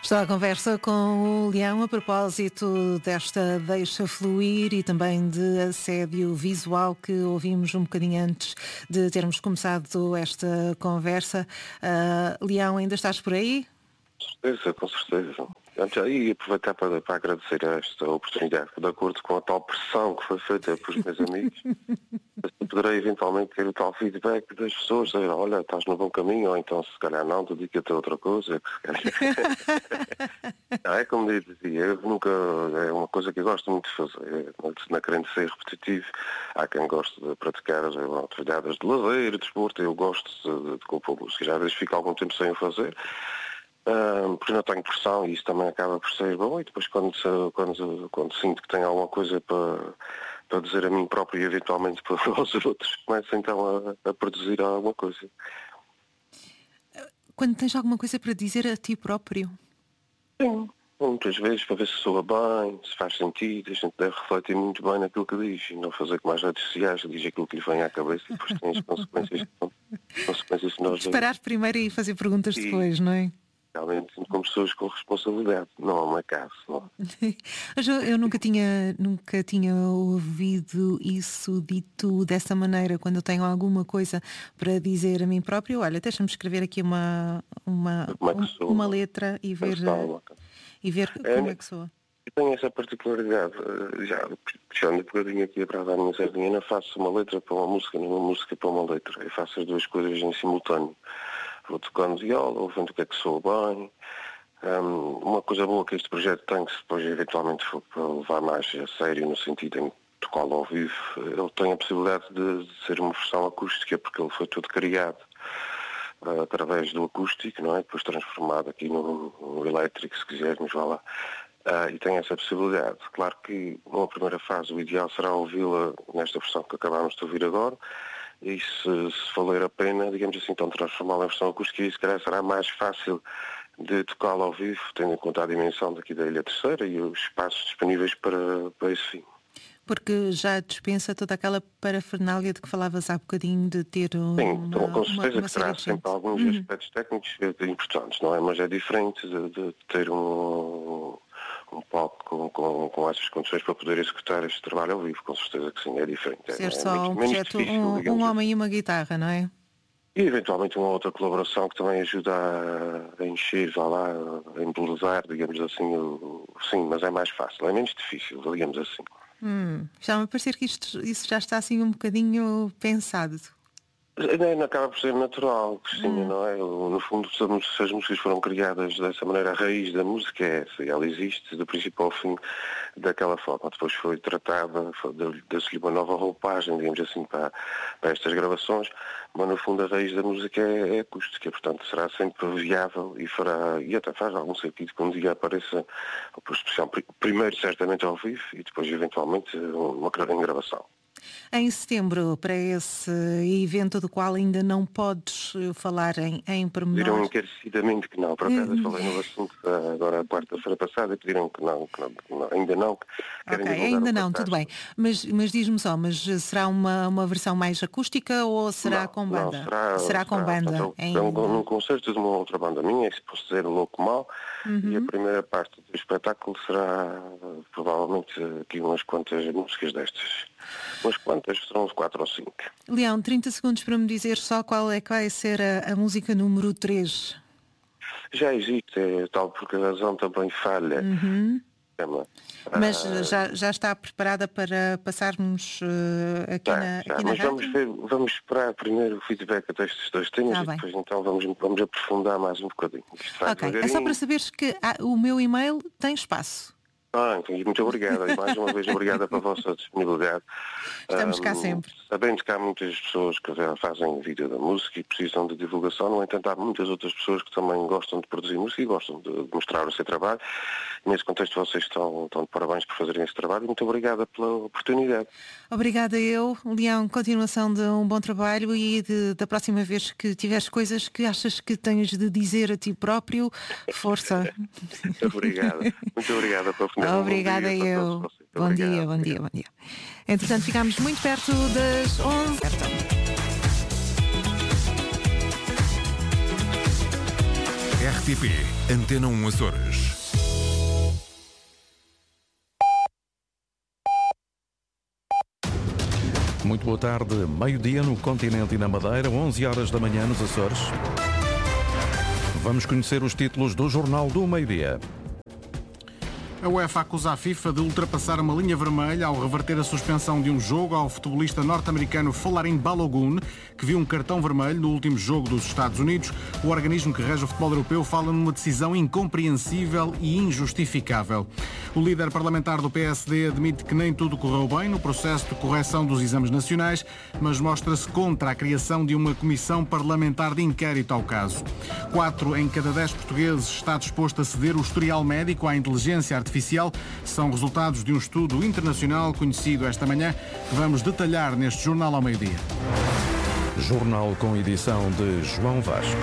Estou à conversa com o Leão a propósito desta deixa fluir e também de assédio visual que ouvimos um bocadinho antes de termos começado esta conversa. Leão, ainda estás por aí? Com certeza. Antes aí aproveitar para agradecer esta oportunidade, de acordo com a tal pressão que foi feita pelos meus amigos, poderei eventualmente ter o tal feedback das pessoas, dizer, olha, estás no bom caminho, ou então se calhar não, dedica-te a outra coisa. É como eu dizia, eu nunca, é uma coisa que eu gosto muito de fazer, não querendo ser repetitivo, há quem goste de praticar atividades de lazer, de desporto, eu gosto de compor música, já às vezes fico algum tempo sem o fazer, porque não tenho pressão e isso também acaba por ser bom, e depois quando sinto que tenho alguma coisa para dizer a mim próprio e eventualmente para os outros, começo então a produzir alguma coisa. Quando tens alguma coisa para dizer a ti próprio? Sim, muitas vezes para ver se soa bem, se faz sentido, a gente deve refletir muito bem naquilo que diz e não fazer como as redes sociais, diz aquilo que lhe vem à cabeça e depois tem as consequências que nós... Disparar primeiro e fazer perguntas depois, não é? Realmente como pessoas com responsabilidade, não é uma casa. Não. Eu nunca tinha ouvido isso dito dessa maneira. Quando eu tenho alguma coisa para dizer a mim próprio, olha, deixa-me escrever aqui uma letra e ver como é que soa. Eu tenho essa particularidade, já puxando um bocadinho aqui para a minha sardinha, não faço uma letra para uma música, nem uma música para uma letra. Eu faço as duas coisas em simultâneo. Vou tocando viola, ouvindo o que é que soa bem. Uma coisa boa que este projeto tem, que se depois eventualmente for para levar mais a sério, no sentido em tocá-lo ao vivo, ele tem a possibilidade de ser uma versão acústica, porque ele foi todo criado através do acústico, não é? Depois transformado aqui no elétrico, se quisermos, vá lá. E tem essa possibilidade. Claro que numa primeira fase o ideal será ouvi-la nesta versão que acabámos de ouvir agora, e se valer a pena, digamos assim, então transformá-la em versão acústica, e se calhar será mais fácil de tocá-la ao vivo, tendo em conta a dimensão daqui da Ilha Terceira e os espaços disponíveis para esse fim. Porque já dispensa toda aquela parafernália de que falavas há bocadinho, de ter Sim, com certeza que terá sempre alguns aspectos técnicos importantes, não é? Mas é diferente de ter um palco com essas condições para poder executar este trabalho ao vivo, com certeza que sim, é diferente. Ser só um projeto, um homem e uma guitarra, não é? E eventualmente uma outra colaboração que também ajuda a encher, vá lá, a embelezar, digamos assim, sim, mas é mais fácil, é menos difícil, digamos assim. Já me parecer que isso já está assim um bocadinho pensado. Acaba por ser natural, Cristina, não é? No fundo, se as músicas foram criadas dessa maneira, a raiz da música é essa, ela existe do princípio ao fim daquela forma. Depois foi tratada, deu-se-lhe uma nova roupagem, digamos assim, para estas gravações, mas no fundo a raiz da música é acústica, portanto será sempre viável e até faz algum sentido que um dia apareça por especial, primeiro certamente ao vivo e depois eventualmente uma gravação. Em setembro, para esse evento do qual ainda não podes falar em pormenor. Pediram encarecidamente que não, por acaso falei no assunto agora a quarta-feira passada e pediram que não, ainda não. Ok, ainda não, tudo bem. Mas diz-me só, mas será uma versão mais acústica ou será com banda? Será com banda. Num concerto de uma outra banda minha, que se posso dizer Louco Mal, e a primeira parte do espetáculo será provavelmente aqui umas quantas músicas destas. Umas quantas, serão uns 4 ou 5. Leão, 30 segundos para me dizer só qual é que vai ser a música número 3. Já existe, tal porque a razão também falha. Mas já está preparada para passarmos aqui na rádio? Vamos esperar primeiro o feedback até estes dois temas e depois então vamos aprofundar mais um bocadinho. Ok, é só para saberes que o meu e-mail tem espaço. Muito obrigada e mais uma vez obrigada pela vossa disponibilidade. Estamos cá sempre. Sabendo que há muitas pessoas que fazem vídeo da música e precisam de divulgação, no entanto há muitas outras pessoas que também gostam de produzir música e gostam de mostrar o seu trabalho. E nesse contexto vocês estão de parabéns por fazerem esse trabalho e muito obrigada pela oportunidade. Obrigada eu, Leão, continuação de um bom trabalho e da próxima vez que tiveres coisas que achas que tens de dizer a ti próprio, força. Obrigado. Muito obrigada pela oportunidade. Obrigada eu. Bom dia. Entretanto, ficámos muito perto das 11. RTP Antena 1 Açores. Muito boa tarde. Meio-dia no continente e na Madeira, 11 horas da manhã nos Açores. Vamos conhecer os títulos do Jornal do Meio-dia. A UEFA acusa a FIFA de ultrapassar uma linha vermelha ao reverter a suspensão de um jogo ao futebolista norte-americano Folarin Balogun, que viu um cartão vermelho no último jogo dos Estados Unidos. O organismo que rege o futebol europeu fala numa decisão incompreensível e injustificável. O líder parlamentar do PSD admite que nem tudo correu bem no processo de correção dos exames nacionais, mas mostra-se contra a criação de uma comissão parlamentar de inquérito ao caso. 4 em cada 10 portugueses está disposto a ceder o historial médico à inteligência artificial. São resultados de um estudo internacional conhecido esta manhã, que vamos detalhar neste Jornal ao Meio-dia. Jornal com edição de João Vasco.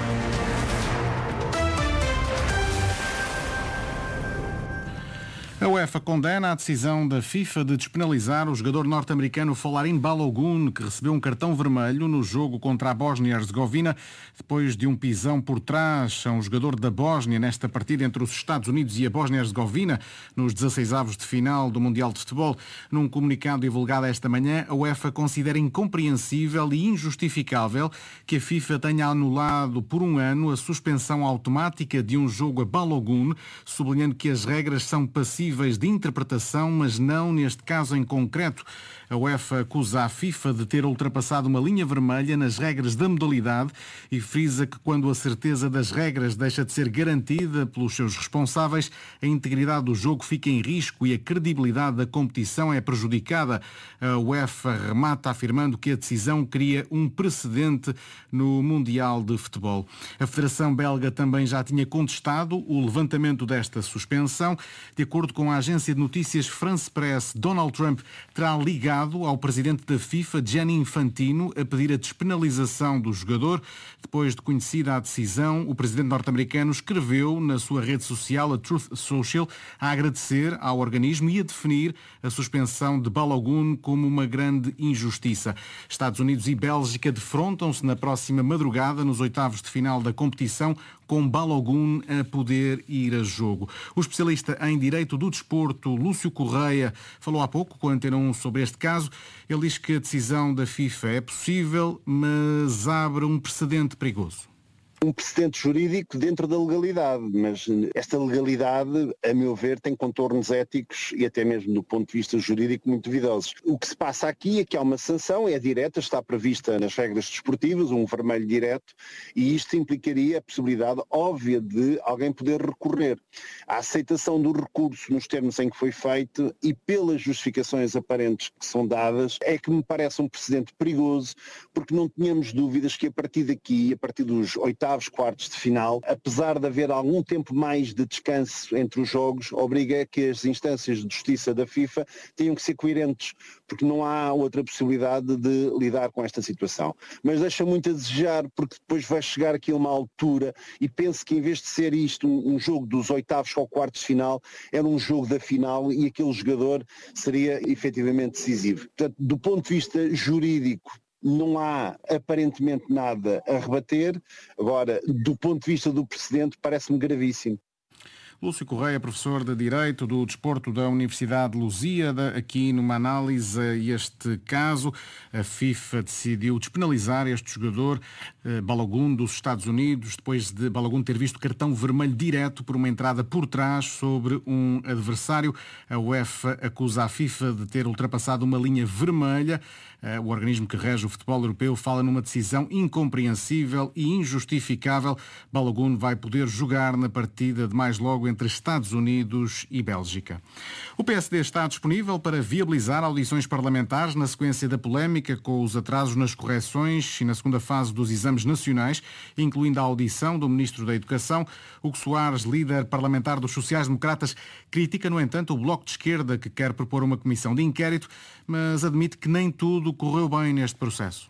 A UEFA condena a decisão da FIFA de despenalizar o jogador norte-americano Folarin Balogun, que recebeu um cartão vermelho no jogo contra a Bósnia-Herzegovina, depois de um pisão por trás a um jogador da Bósnia nesta partida entre os Estados Unidos e a Bósnia-Herzegovina, nos 16avos de final do Mundial de Futebol. Num comunicado divulgado esta manhã, a UEFA considera incompreensível e injustificável que a FIFA tenha anulado por um ano a suspensão automática de um jogo a Balogun, sublinhando que as regras são passíveis de interpretação, mas não neste caso em concreto. A UEFA acusa a FIFA de ter ultrapassado uma linha vermelha nas regras da modalidade e frisa que quando a certeza das regras deixa de ser garantida pelos seus responsáveis, a integridade do jogo fica em risco e a credibilidade da competição é prejudicada. A UEFA remata afirmando que a decisão cria um precedente no Mundial de Futebol. A Federação Belga também já tinha contestado o levantamento desta suspensão. De acordo com a agência de notícias France Press, Donald Trump terá ligado ao presidente da FIFA, Gianni Infantino, a pedir a despenalização do jogador. Depois de conhecida a decisão, o presidente norte-americano escreveu na sua rede social, a Truth Social, a agradecer ao organismo e a definir a suspensão de Balogun como uma grande injustiça. Estados Unidos e Bélgica defrontam-se na próxima madrugada nos oitavos de final da competição, com Balogun a poder ir a jogo. O especialista em Direito do Desporto, Lúcio Correia, falou há pouco com a Antena 1 sobre este caso. Ele diz que a decisão da FIFA é possível, mas abre um precedente perigoso. Um precedente jurídico dentro da legalidade, mas esta legalidade, a meu ver, tem contornos éticos e até mesmo do ponto de vista jurídico muito duvidosos. O que se passa aqui é que há uma sanção, é direta, está prevista nas regras desportivas, um vermelho direto, e isto implicaria a possibilidade óbvia de alguém poder recorrer. A aceitação do recurso nos termos em que foi feito e pelas justificações aparentes que são dadas, é que me parece um precedente perigoso, porque não tínhamos dúvidas que a partir daqui, a partir dos oitavos, quartos de final, apesar de haver algum tempo mais de descanso entre os jogos, obriga que as instâncias de justiça da FIFA tenham que ser coerentes, porque não há outra possibilidade de lidar com esta situação. Mas deixa muito a desejar, porque depois vai chegar aqui a uma altura e penso que em vez de ser isto um jogo dos oitavos ou quartos de final, era um jogo da final e aquele jogador seria efetivamente decisivo. Portanto, do ponto de vista jurídico, não há aparentemente nada a rebater. Agora, do ponto de vista do precedente, parece-me gravíssimo. Lúcio Correia, professor de Direito do Desporto da Universidade de Lusíada, aqui numa análise a este caso. A FIFA decidiu despenalizar este jogador, Balogun, dos Estados Unidos, depois de Balogun ter visto cartão vermelho direto por uma entrada por trás sobre um adversário. A UEFA acusa a FIFA de ter ultrapassado uma linha vermelha. O organismo que rege o futebol europeu fala numa decisão incompreensível e injustificável. Balogun vai poder jogar na partida de mais logo entre Estados Unidos e Bélgica. O PSD está disponível para viabilizar audições parlamentares na sequência da polémica com os atrasos nas correções e na segunda fase dos exames nacionais, incluindo a audição do Ministro da Educação. Hugo Soares, líder parlamentar dos Sociais-Democratas, critica, no entanto, o Bloco de Esquerda, que quer propor uma comissão de inquérito, mas admite que nem tudo correu bem neste processo.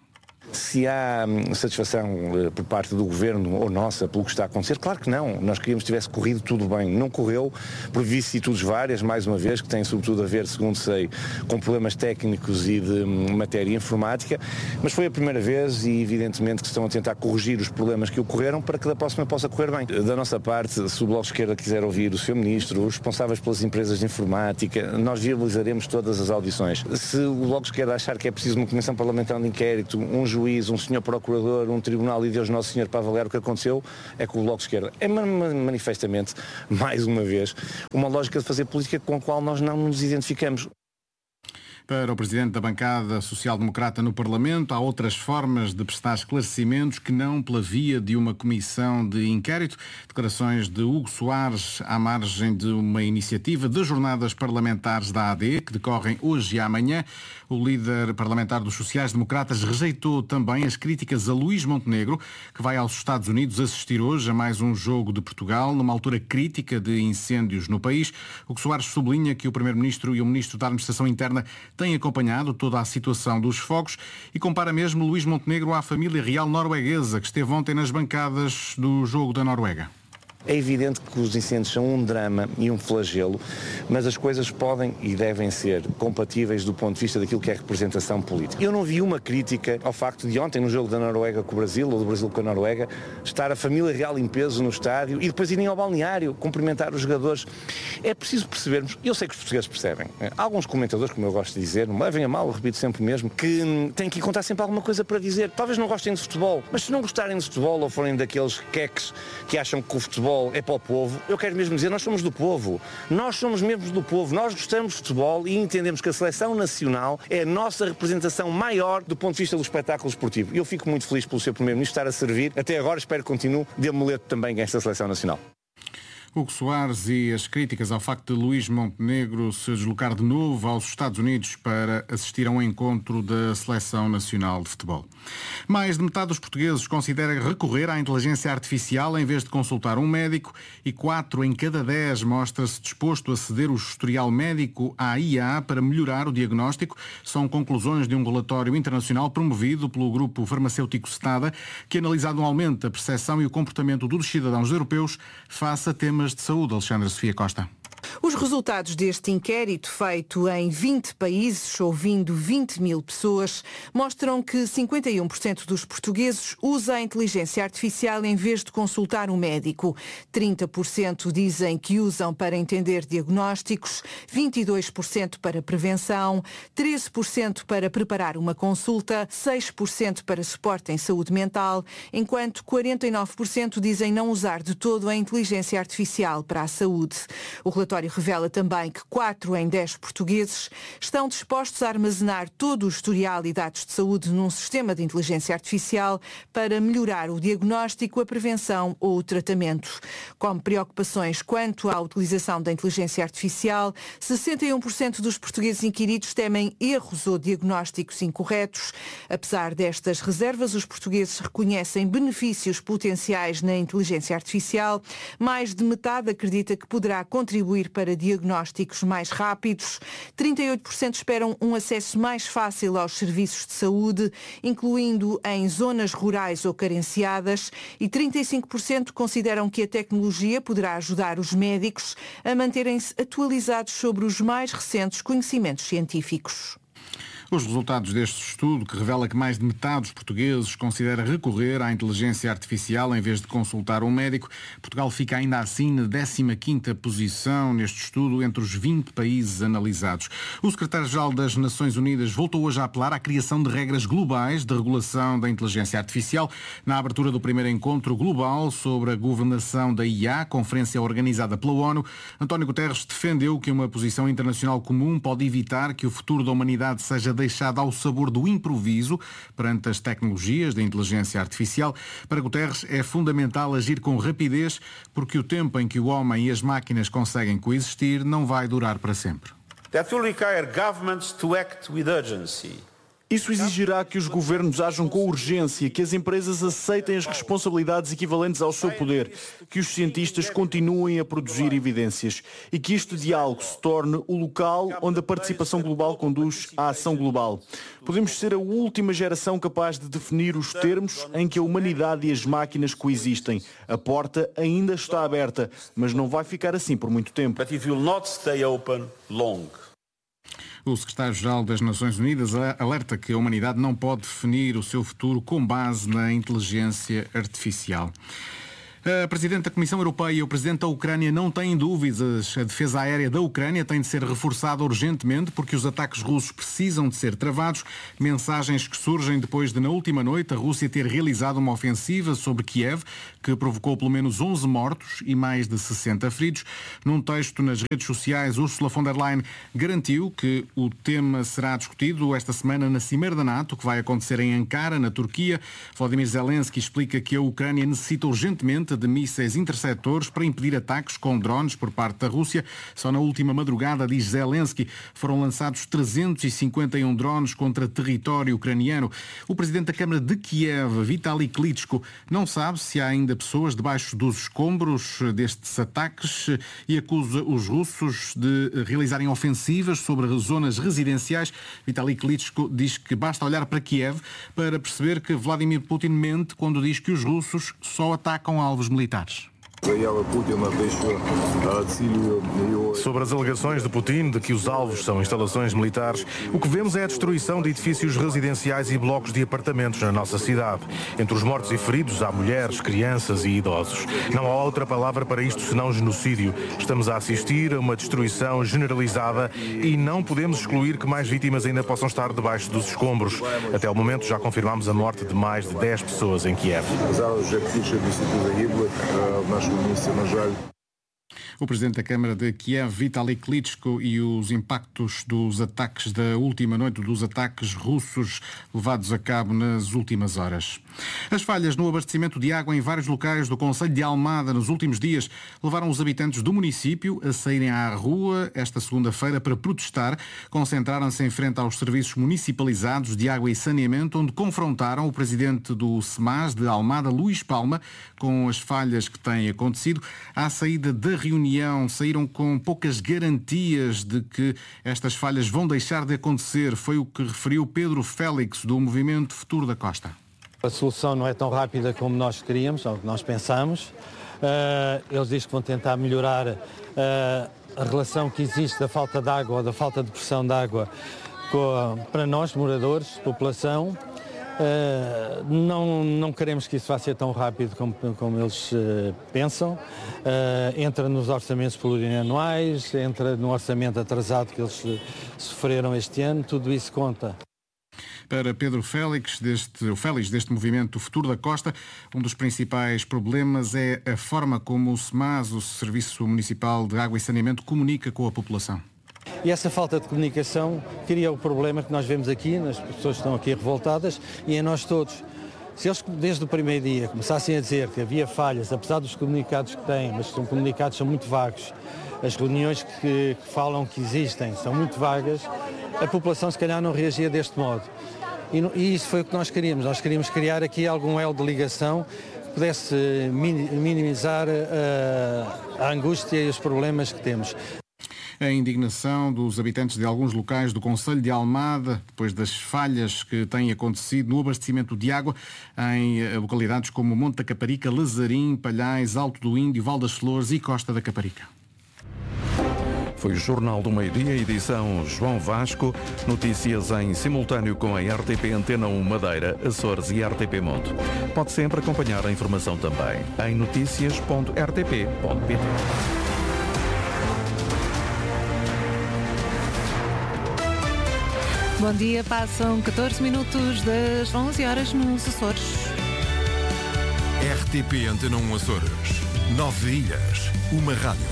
Se há satisfação por parte do Governo ou nossa pelo que está a acontecer, claro que não. Nós queríamos que tivesse corrido tudo bem. Não correu por vicissitudes várias, mais uma vez, que têm sobretudo a ver, segundo sei, com problemas técnicos e de matéria informática, mas foi a primeira vez e evidentemente que estão a tentar corrigir os problemas que ocorreram para que da próxima possa correr bem. Da nossa parte, se o Bloco de Esquerda quiser ouvir o Sr. Ministro, os responsáveis pelas empresas de informática, nós viabilizaremos todas as audições. Se o Bloco de Esquerda achar que é preciso uma comissão parlamentar de inquérito, um juiz, um senhor procurador, um tribunal e Deus Nosso Senhor para avaliar o que aconteceu, é que o Bloco de Esquerda é manifestamente, mais uma vez, uma lógica de fazer política com a qual nós não nos identificamos. Para o Presidente da bancada social-democrata no Parlamento, há outras formas de prestar esclarecimentos que não pela via de uma comissão de inquérito. Declarações de Hugo Soares à margem de uma iniciativa de jornadas parlamentares da AD, que decorrem hoje e amanhã. O líder parlamentar dos sociais-democratas rejeitou também as críticas a Luís Montenegro, que vai aos Estados Unidos assistir hoje a mais um jogo de Portugal, numa altura crítica de incêndios no país. Hugo Soares sublinha que o Primeiro-Ministro e o Ministro da Administração Interna têm acompanhado toda a situação dos fogos e compara mesmo Luís Montenegro à família real norueguesa que esteve ontem nas bancadas do jogo da Noruega. É evidente que os incêndios são um drama e um flagelo, mas as coisas podem e devem ser compatíveis do ponto de vista daquilo que é representação política. Eu não vi uma crítica ao facto de ontem, no jogo da Noruega com o Brasil, ou do Brasil com a Noruega, estar a família real em peso no estádio e depois irem ao balneário cumprimentar os jogadores. É preciso percebermos, eu sei que os portugueses percebem, alguns comentadores, como eu gosto de dizer, não me levem a mal, eu repito sempre o mesmo, que têm que contar sempre alguma coisa para dizer. Talvez não gostem de futebol, mas se não gostarem de futebol ou forem daqueles queques que acham que o futebol é para o povo, eu quero mesmo dizer, nós somos do povo. Nós somos membros do povo. Nós gostamos de futebol e entendemos que a seleção nacional é a nossa representação maior do ponto de vista do espetáculo esportivo. Eu fico muito feliz pelo Sr. Primeiro-Ministro estar a servir. Até agora espero que continue de amuleto também esta seleção nacional. Hugo Soares e as críticas ao facto de Luís Montenegro se deslocar de novo aos Estados Unidos para assistir a um encontro da Seleção Nacional de Futebol. Mais de metade dos portugueses considera recorrer à inteligência artificial em vez de consultar um médico e 4 em cada 10 mostra-se disposto a ceder o historial médico à IA para melhorar o diagnóstico. São conclusões de um relatório internacional promovido pelo grupo farmacêutico Stada, que analisa anualmente a percepção e o comportamento dos cidadãos europeus face a temas de saúde. Alexandra Sofia Costa. Os resultados deste inquérito, feito em 20 países, ouvindo 20 mil pessoas, mostram que 51% dos portugueses usa a inteligência artificial em vez de consultar um médico. 30% dizem que usam para entender diagnósticos, 22% para prevenção, 13% para preparar uma consulta, 6% para suporte em saúde mental, enquanto 49% dizem não usar de todo a inteligência artificial para a saúde. O relatório revela também que 4 em 10 portugueses estão dispostos a armazenar todo o historial e dados de saúde num sistema de inteligência artificial para melhorar o diagnóstico, a prevenção ou o tratamento. Como preocupações quanto à utilização da inteligência artificial, 61% dos portugueses inquiridos temem erros ou diagnósticos incorretos. Apesar destas reservas, os portugueses reconhecem benefícios potenciais na inteligência artificial. Mais de metade acredita que poderá contribuir para diagnósticos mais rápidos. 38% esperam um acesso mais fácil aos serviços de saúde, incluindo em zonas rurais ou carenciadas, e 35% consideram que a tecnologia poderá ajudar os médicos a manterem-se atualizados sobre os mais recentes conhecimentos científicos. Os resultados deste estudo, que revela que mais de metade dos portugueses considera recorrer à inteligência artificial em vez de consultar um médico, Portugal fica ainda assim na 15ª posição neste estudo entre os 20 países analisados. O secretário-geral das Nações Unidas voltou hoje a apelar à criação de regras globais de regulação da inteligência artificial na abertura do primeiro encontro global sobre a governação da IA, conferência organizada pela ONU. António Guterres defendeu que uma posição internacional comum pode evitar que o futuro da humanidade seja deixado ao sabor do improviso perante as tecnologias da inteligência artificial. Para Guterres é fundamental agir com rapidez porque o tempo em que o homem e as máquinas conseguem coexistir não vai durar para sempre. That will require governments to act with urgency Isso exigirá que os governos ajam com urgência, que as empresas aceitem as responsabilidades equivalentes ao seu poder, que os cientistas continuem a produzir evidências e que este diálogo se torne o local onde a participação global conduz à ação global. Podemos ser a última geração capaz de definir os termos em que a humanidade e as máquinas coexistem. A porta ainda está aberta, mas não vai ficar assim por muito tempo. But it will not stay open long. O secretário-geral das Nações Unidas alerta que a humanidade não pode definir o seu futuro com base na inteligência artificial. A Presidente da Comissão Europeia e o Presidente da Ucrânia não têm dúvidas. A defesa aérea da Ucrânia tem de ser reforçada urgentemente porque os ataques russos precisam de ser travados. Mensagens que surgem depois de, na última noite, a Rússia ter realizado uma ofensiva sobre Kiev, que provocou pelo menos 11 mortos e mais de 60 feridos. Num texto nas redes sociais, Ursula von der Leyen garantiu que o tema será discutido esta semana na Cimeira da NATO, que vai acontecer em Ankara, na Turquia. Volodymyr Zelensky explica que a Ucrânia necessita urgentemente de mísseis interceptores para impedir ataques com drones por parte da Rússia. Só na última madrugada, diz Zelensky, foram lançados 351 drones contra território ucraniano. O presidente da Câmara de Kiev, Vitaly Klitschko, não sabe se há ainda pessoas debaixo dos escombros destes ataques e acusa os russos de realizarem ofensivas sobre zonas residenciais. Vitaly Klitschko diz que basta olhar para Kiev para perceber que Vladimir Putin mente quando diz que os russos só atacam alvos militares. Sobre as alegações de Putin de que os alvos são instalações militares, o que vemos é a destruição de edifícios residenciais e blocos de apartamentos na nossa cidade. Entre os mortos e feridos há mulheres, crianças e idosos. Não há outra palavra para isto senão genocídio. Estamos a assistir a uma destruição generalizada e não podemos excluir que mais vítimas ainda possam estar debaixo dos escombros. Até o momento já confirmamos a morte de mais de 10 pessoas em Kiev. O presidente da Câmara de Kiev, Vitaly Klitschko, e os impactos dos ataques da última noite, dos ataques russos levados a cabo nas últimas horas. As falhas no abastecimento de água em vários locais do concelho de Almada nos últimos dias levaram os habitantes do município a saírem à rua esta segunda-feira para protestar. Concentraram-se em frente aos serviços municipalizados de água e saneamento, onde confrontaram o presidente do SEMAS de Almada, Luís Palma, com as falhas que têm acontecido. À saída da reunião, saíram com poucas garantias de que estas falhas vão deixar de acontecer. Foi o que referiu Pedro Félix, do Movimento Futuro da Costa. A solução não é tão rápida como nós queríamos, ou nós pensamos. Eles dizem que vão tentar melhorar a relação que existe da falta de água ou da falta de pressão de água para nós, moradores, população. Não queremos que isso vá ser tão rápido como eles pensam. Entra nos orçamentos plurianuais, entra no orçamento atrasado que eles sofreram este ano, tudo isso conta. Para Pedro Félix, deste Movimento Futuro da Costa, um dos principais problemas é a forma como o SEMAS, o Serviço Municipal de Água e Saneamento, comunica com a população. E essa falta de comunicação cria o problema que nós vemos aqui, as pessoas estão aqui revoltadas e em nós todos. Se eles, desde o primeiro dia, começassem a dizer que havia falhas, apesar dos comunicados que têm, mas os comunicados são muito vagos, as reuniões que falam que existem são muito vagas, a população se calhar não reagia deste modo. E isso foi o que nós queríamos. Nós queríamos criar aqui algum elo de ligação que pudesse minimizar a angústia e os problemas que temos. A indignação dos habitantes de alguns locais do concelho de Almada, depois das falhas que têm acontecido no abastecimento de água em localidades como Monte da Caparica, Lazarim, Palhais, Alto do Índio, Val das Flores e Costa da Caparica. Foi o Jornal do Meio-Dia, edição João Vasco. Notícias em simultâneo com a RTP Antena 1 Madeira, Açores e RTP Monte. Pode sempre acompanhar a informação também em noticias.rtp.pt. Bom dia, passam 14 minutos das 11 horas nos Açores. RTP Antena 1 Açores. 9 ilhas, uma rádio.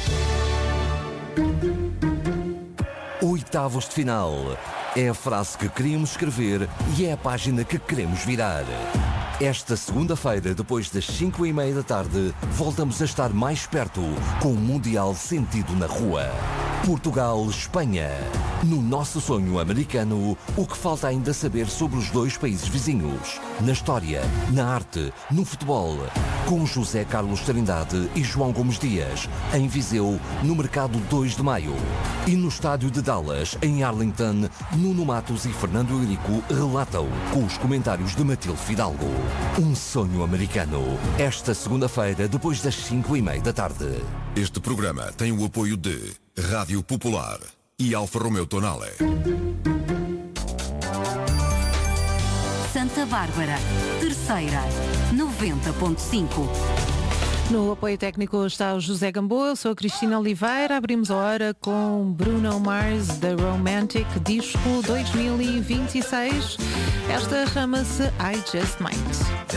Oitavos de final. É a frase que queríamos escrever e é a página que queremos virar. Esta segunda-feira, depois das 5h30 da tarde, voltamos a estar mais perto com o Mundial sentido na rua. Portugal-Espanha. No nosso sonho americano, o que falta ainda saber sobre os dois países vizinhos? Na história, na arte, no futebol. Com José Carlos Trindade e João Gomes Dias, em Viseu, no Mercado 2 de Maio. E no estádio de Dallas, em Arlington, Nuno Matos e Fernando Eurico relatam, com os comentários de Matilde Fidalgo. Um sonho americano. Esta segunda-feira, depois das 5:30 da tarde. Este programa tem o apoio de Rádio Popular e Alfa Romeo Tonale. Santa Bárbara, terceira, 90.5. No apoio técnico está o José Gamboa, eu sou a Cristina Oliveira. Abrimos a hora com Bruno Mars, The Romantic, disco 2026. Esta chama-se I Just Might.